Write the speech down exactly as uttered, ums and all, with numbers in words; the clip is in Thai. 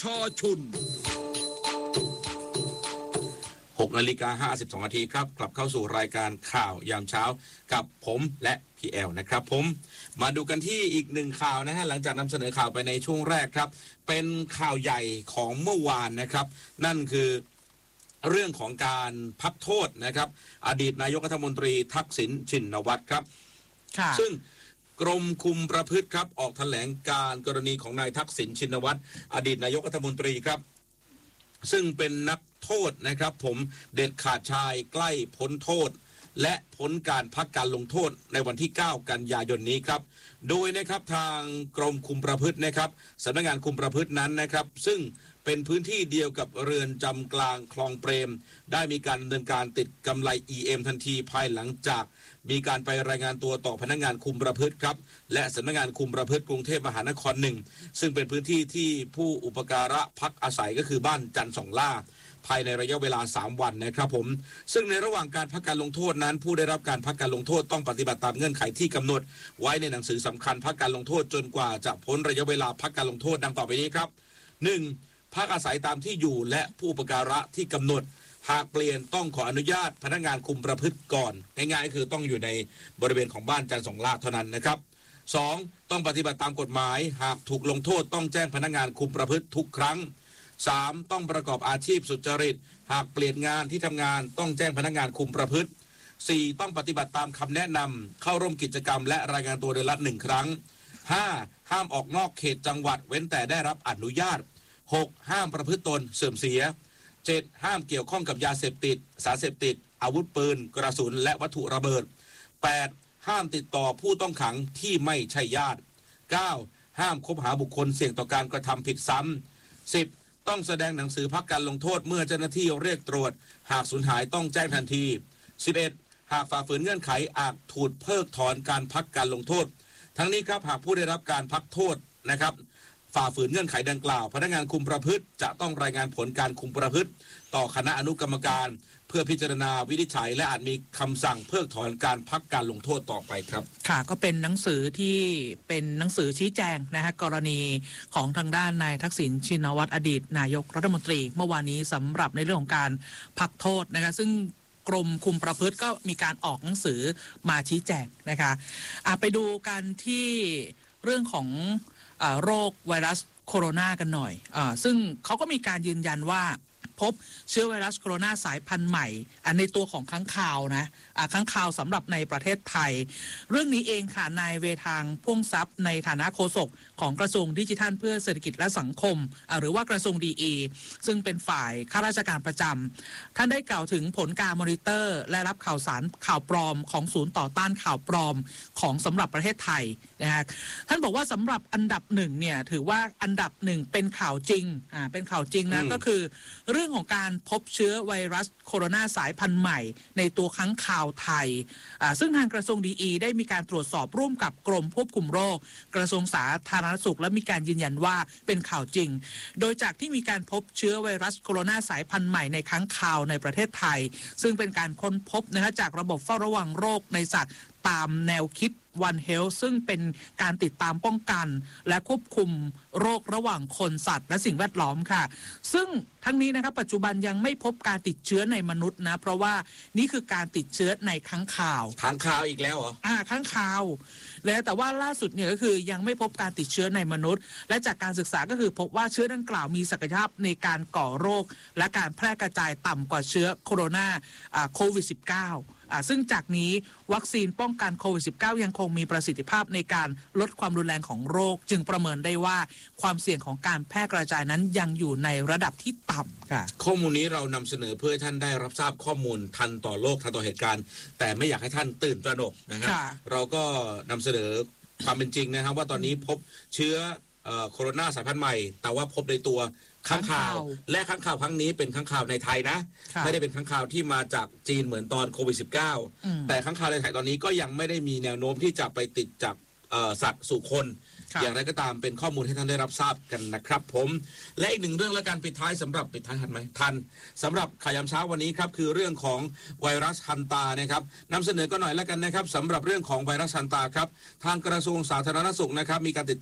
ชชุนหกนาฬิกาห้าสิบสองนาทีครับกลับเข้าสู่รายการข่าวยามเช้ากับผมและพี่แอลนะครับผมมาดูกันที่อีกหนึ่งข่าวนะฮะหลังจากนำเสนอข่าวไปในช่วงแรกครับเป็นข่าวใหญ่ของเมื่อวานนะครับนั่นคือเรื่องของการพักโทษนะครับอดีตนายกรัฐมนตรีทักษิณชินวัตรครับซึ่งกรมคุมประพฤติครับออกแถลงการกรณีของนายทักษิณชินวัตรอดีตนายกรัฐมนตรีครับซึ่งเป็นนักโทษนะครับผมเด็ดขาดชายใกล้พ้นโทษและพ้นการพักการลงโทษในวันที่เก้ากันยายนนี้ครับโดยนะครับทางกรมคุมประพฤตินะครับสำนักงานคุมประพฤตินั้นนะครับซึ่งเป็นพื้นที่เดียวกับเรือนจำกลางคลองเปรมได้มีการดำเนินการติดกำไร อี เอ็ม ทันทีภายหลังจากมีการไปรายงานตัวต่อพนักงานคุมประพฤติครับและสำนักงานคุมประพฤติกรุงเทพมหานครหนึ่งซึ่งเป็นพื้นที่ที่ผู้อุปการะพักอาศัยก็คือบ้านจันทร์สองล่าภายในระยะเวลาสามวันนะครับผมซึ่งในระหว่างการพักการลงโทษนั้นผู้ได้รับการพักการลงโทษต้องปฏิบัติตามเงื่อนไขที่กำหนดไว้ในหนังสือสำคัญพักการลงโทษจนกว่าจะพ้นระยะเวลาพักการลงโทษดังต่อไปนี้ครับ หนึ่ง. พักอาศัยตามที่อยู่และผู้อุปการะที่กำหนดหากเปลี่ยนต้องขออนุญาตพนักงานคุมประพฤติก่อนง่ายๆคือต้องอยู่ในบริเวณของบ้านจันทร์สองล่าเท่านั้นนะครับ สอง. ต้องปฏิบัติตามกฎหมายหากถูกลงโทษต้องแจ้งพนักงานคุมประพฤติทุกครั้ง สาม. ต้องประกอบอาชีพสุจริตหากเปลี่ยนงานที่ทำงานต้องแจ้งพนักงานคุมประพฤติ สี่. ต้องปฏิบัติตามคำแนะนำเข้าร่วมกิจกรรมและรายงานตัวเดือนละหนึ่งครั้ง ห้า. ห้ามออกนอกเขตจังหวัดเว้นแต่ได้รับอนุญาต หก. ห้ามประพฤติตนเสื่อมเสีย เจ็ด. ห้ามเกี่ยวข้องกับยาเสพติดสารเสพติดอาวุธปืนกระสุนและวัตถุระเบิด แปด. ห้ามติดต่อผู้ต้องขังที่ไม่ใช่ญาติ เก้า. ห้ามคบหาบุคคลเสี่ยงต่อการกระทำผิดซ้ำ สิบ. ต้องแสดงหนังสือพักการลงโทษเมื่อเจ้าหน้าที่เรียกตรวจหากสูญหายต้องแจ้งทันที สิบเอ็ด. หากฝ่าฝืนเงื่อนไขอาจถูกเพิกถอนการพักการลงโทษทั้งนี้ครับหากผู้ได้รับการพักโทษนะครับฝ่าฝืนเงื่อนไขดังกล่าวพนักงานคุมประพฤติจะต้องรายงานผลการคุมประพฤติต่อคณะอนุกรรมการเพื่อพิจารณาวินิจฉัยและอาจมีคำสั่งเพิกถอนการพักการลงโทษต่อไปครับค่ะก็เป็นหนังสือที่เป็นหนังสือชี้แจงนะฮะกรณีของทางด้านนายทักษิณชินวัตรอดีตนายกรัฐมนตรีเมื่อวานนี้สำหรับในเรื่องของการพักโทษนะคะซึ่งกรมคุมประพฤติก็มีการออกหนังสือมาชี้แจงนะคะะไปดูกันที่เรื่องของอ่าโรคไวรัสโคโรนากันหน่อยอ่าซึ่งเขาก็มีการยืนยันว่าพบเชื้อไวรัสโคโรนาสายพันธุ์ใหม่อันในตัวของค้างคาวนะอ่าค้างคาวสำหรับในประเทศไทยเรื่องนี้เองค่ะนายเวทางพ่วงทรัพย์ในฐานะโฆษกของกระทรวงดิจิทัลเพื่อเศรษฐกิจและสังคมอ่าหรือว่ากระทรวงดีอีซึ่งเป็นฝ่ายข้าราชการประจำท่านได้กล่าวถึงผลการมอนิเตอร์และรับข่าวสารข่าวปลอมของศูนย์ต่อต้านข่าวปลอมของสำหรับประเทศไทยนะฮะท่านบอกว่าสำหรับอันดับหนึ่งเนี่ยถือว่าอันดับหนึ่งเป็นข่าวจริงอ่าเป็นข่าวจริงนะก็คือเรื่องของการพบเชื้อไวรัสโคโรนาสายพันธุ์ใหม่ในตัวค้างคาวไทยอ่าซึ่งทางกระทรวงดีอีได้มีการตรวจสอบร่วมกับกรมควบคุมโรคกระทรวงสาธารณสุขและมีการยืนยันว่าเป็นข่าวจริงโดยจากที่มีการพบเชื้อไวรัสโคโรนาสายพันธุ์ใหม่ในค้างคาวในประเทศไทยซึ่งเป็นการค้นพบนะฮะจากระบบเฝ้าระวังโรคในสัตว์ตามแนวคิด One Health ซึ่งเป็นการติดตามป้องกันและควบคุมโรคระหว่างคนสัตว์และสิ่งแวดล้อมค่ะซึ่งทั้งนี้นะครับปัจจุบันยังไม่พบการติดเชื้อในมนุษย์นะเพราะว่านี่คือการติดเชื้อในค้างคาวค้างคาวอีกแล้วเหรออ่าค้างคาวและแต่ว่าล่าสุดเนี่ยก็คือยังไม่พบการติดเชื้อในมนุษย์และจากการศึกษาก็คือพบว่าเชื้อดังกล่าวมีศักยภาพในการก่อโรคและการแพร่กระจายต่ำกว่าเชื้อโคโรนาโควิด สิบเก้า อ่าซึ่งจากนี้วัคซีนป้องกันโควิด สิบเก้า ยังคงมีประสิทธิภาพในการลดความรุนแรงของโรคจึงประเมินได้ว่าความเสี่ยงของการแพร่กระจายนั้นยังอยู่ในระดับที่ต่ำค่ะข้อมูลนี้เรานำเสนอเพื่อให้ท่านได้รับทราบข้อมูลทันต่อโลกทันต่อเหตุการณ์แต่ไม่อยากให้ท่านตื่นตระหนกนะครับเราก็นำเสนอความเป็นจริงนะครับว่าตอนนี้พบเชื้อโคโรนาสายพันธุ์ใหม่แต่ว่าพบในตัวค้างคาวและค้างคาวครั้งนี้เป็นค้างคาวในไทยนะไม่ได้เป็นค้างคาวที่มาจากจีนเหมือนตอนโควิด สิบเก้า แต่ค้างคาวในไทยตอนนี้ก็ยังไม่ได้มีแนวโน้มที่จะไปติดจากสัตว์สู่คนอย่างไรก็ตามเป็นข้อมูลให้ท่านได้รับทราบกันนะครับผมและอีกหนึ่งเรื่องและการปิดท้ายสำหรับปิดท้ายทันไหมทันสำหรับข่าวยามเช้าวันนี้ครับคือเรื่องของไวรัสฮันตานะครับนำเสนอก็หน่อยแล้วกันนะครับสำหรับเรื่องของไวรัสฮันตาครับทางกระทรวงสาธารณสุขนะครับมีการติด